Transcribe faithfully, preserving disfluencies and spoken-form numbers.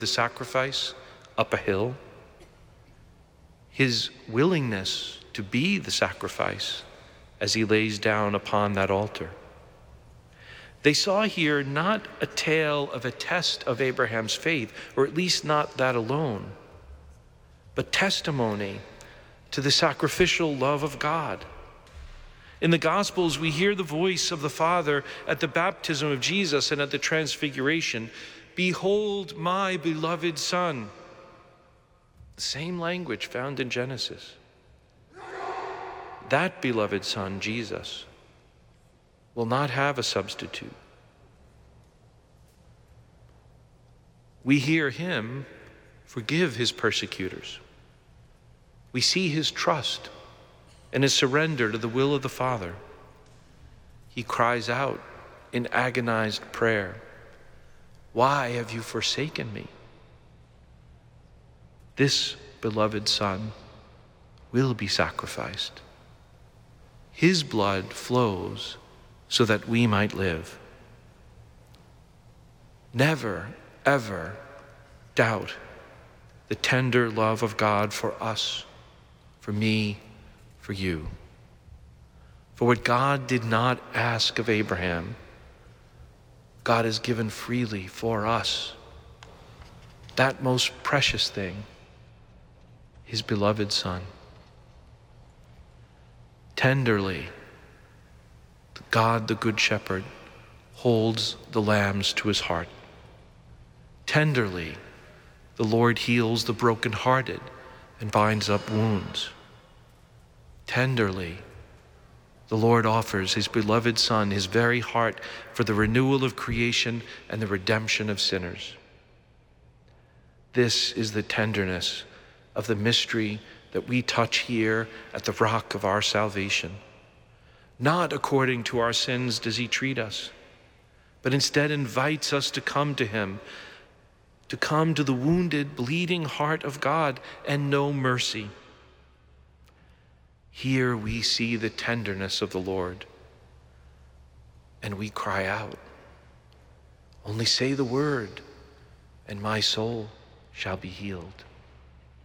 the sacrifice up a hill, his willingness to be the sacrifice as he lays down upon that altar. They saw here not a tale of a test of Abraham's faith, or at least not that alone, but testimony to the sacrificial love of God. In the Gospels, we hear the voice of the Father at the baptism of Jesus and at the Transfiguration. Behold my beloved Son. The same language found in Genesis. That beloved Son, Jesus, will not have a substitute. We hear him forgive his persecutors. We see his trust and his surrender to the will of the Father. He cries out in agonized prayer, "Why have you forsaken me?" This beloved Son will be sacrificed. His blood flows so that we might live. Never, ever doubt the tender love of God for us, for me, for you. For what God did not ask of Abraham, God has given freely for us. That most precious thing, his beloved Son. Tenderly, God, the Good Shepherd, holds the lambs to his heart. Tenderly, the Lord heals the brokenhearted and binds up wounds. Tenderly, the Lord offers his beloved Son, his very heart, for the renewal of creation and the redemption of sinners. This is the tenderness of the mystery that we touch here at the rock of our salvation. Not according to our sins does he treat us, but instead invites us to come to him, to come to the wounded, bleeding heart of God and know mercy. Here we see the tenderness of the Lord, and we cry out, "Only say the word, and my soul shall be healed."